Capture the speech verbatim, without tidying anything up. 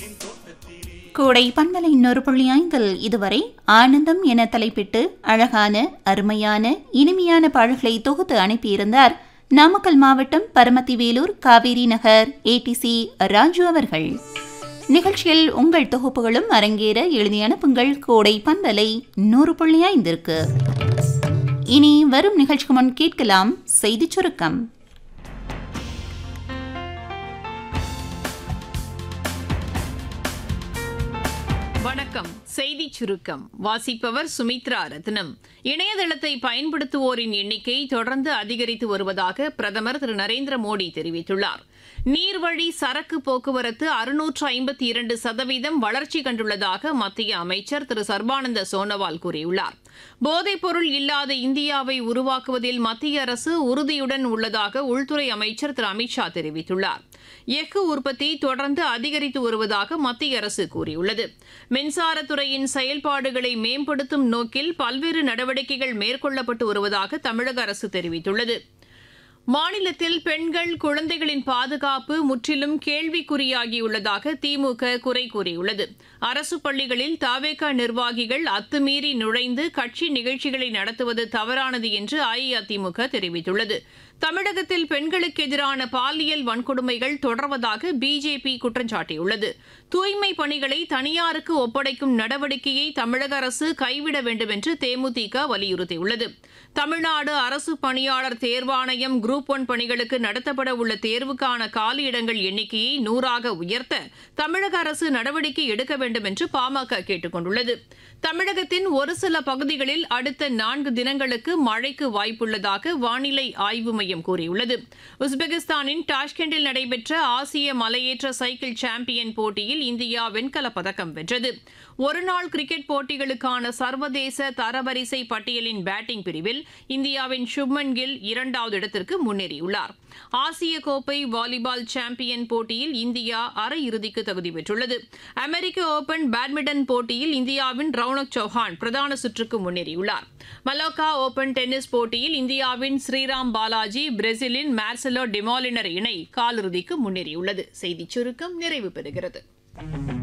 கோடை பண்பலை இன்னொரு புள்ளி ஐந்தில் இதுவரை ஆனந்தம் என தலைப்பிட்டு அழகான அருமையான இனிமையான பாடல்களை தொகுத்து அனுப்பியிருந்தார் நாமக்கல் மாவட்டம் பரமத்தி வேலூர் காவேரி நகர் ஏடிசி ராஜு அவர்கள். நிகழ்ச்சியில் உங்கள் தொகுப்புகளும் அரங்கேற எழுதி அனுப்புங்கள் கோடை பண்பலை நூறு புள்ளி ஐந்திற்கு. இனி வரும் நிகழ்ச்சிக்கு முன் கேட்கலாம் செய்தி சுருக்கம். வணக்கம். செய்தி சுருக்கம் வாசிப்பவர் சுமித்ரா ரத்னம். இணையதளத்தை பயன்படுத்துவோரின் எண்ணிக்கை தொடர்ந்து அதிகரித்து வருவதாக பிரதமர் திரு நரேந்திர மோடி தெரிவித்துள்ளார். நீர்வழி சரக்கு போக்குவரத்து அறுநூற்று ஐம்பத்தி இரண்டு சதவீதம் வளர்ச்சி கண்டுள்ளதாக மத்திய அமைச்சர் திரு சர்பானந்த சோனோவால் கூறியுள்ளார். போதைப்பொருள் இல்லாத இந்தியாவை உருவாக்குவதில் மத்திய அரசு உறுதியுடன் உள்ளதாக உள்துறை அமைச்சர் திரு அமித்ஷா தெரிவித்துள்ளார். எஃகு உற்பத்தி தொடர்ந்து அதிகரித்து வருவதாக மத்திய அரசு கூறியுள்ளது. மின்சாரத்துறையின் செயல்பாடுகளை மேம்படுத்தும் நோக்கில் பல்வேறு நடவடிக்கைகள் மேற்கொள்ளப்பட்டு வருவதாக தமிழக அரசு தெரிவித்துள்ளது. மாநிலத்தில் பெண்கள் குழந்தைகளின் பாதுகாப்பு முற்றிலும் கேள்விக்குறியாகியுள்ளதாக திமுக குறை கூறியுள்ளது. அரசு பள்ளிகளில் தவேக நிர்வாகிகள் அத்துமீறி நுழைந்து கட்சி நிகழ்ச்சிகளை நடத்துவது தவறானது என்று அஇஅதிமுக தெரிவித்துள்ளது. தமிழகத்தில் பெண்களுக்கு எதிரான பாலியல் வன்கொடுமைகள் தொடர்வதாக பிஜேபி குற்றம் சாட்டியுள்ளது. தூய்மை பணிகளை தனியாருக்கு ஒப்படைக்கும் நடவடிக்கையை தமிழக அரசு கைவிட வேண்டும் என்று தேமுதிக வலியுறுத்தியுள்ளது. தமிழ்நாடு அரசு பணியாளர் தேர்வாணையம் குரூப் ஒன் பணிகளுக்கு நடத்தப்பட உள்ள தேர்வுக்கான காலியிடங்கள் எண்ணிக்கையை நூறாக உயர்த்த தமிழக அரசு நடவடிக்கை எடுக்க வேண்டும் என்று பாமக கேட்டுக் கொண்டுள்ளது. தமிழகத்தின் ஒரு சில பகுதிகளில் அடுத்த நான்கு தினங்களுக்கு மழைக்கு வாய்ப்புள்ளதாக வானிலை ஆய்வு மையம் கூறியுள்ளது. உஸ்பெகிஸ்தானின் டாஷ்கெண்டில் நடைபெற்ற ஆசிய மலையேற்ற சைக்கிள் சாம்பியன் போட்டியில் இந்தியா வெண்கலப் பதக்கம் வென்றது. ஒருநாள் கிரிக்கெட் போட்டிகளுக்கான சர்வதேச தரவரிசை பட்டியலின் பேட்டிங் பிரிவில் இந்தியாவின் சுப்மன் கில் இரண்டாவது இடத்திற்கு முன்னேறியுள்ளார். ஆசிய கோப்பை வாலிபால் சாம்பியன் போட்டியில் இந்தியா அரையிறுதிக்கு தகுதி பெற்றுள்ளது. அமெரிக்க ஓபன் பேட்மிண்டன் போட்டியில் இந்தியாவின் ரவுனக் சௌஹான் பிரதான சுற்றுக்கு முன்னேறியுள்ளார். மலோக்கா ஓபன் டென்னிஸ் போட்டியில் இந்தியாவின் ஸ்ரீராம் பாலாஜி பிரேசிலின் மார்செலோ டிமாலினர் இணை காலிறுதிக்கு முன்னேறியுள்ளது. செய்திச் சுருக்கம் நிறைவு பெறுகிறது.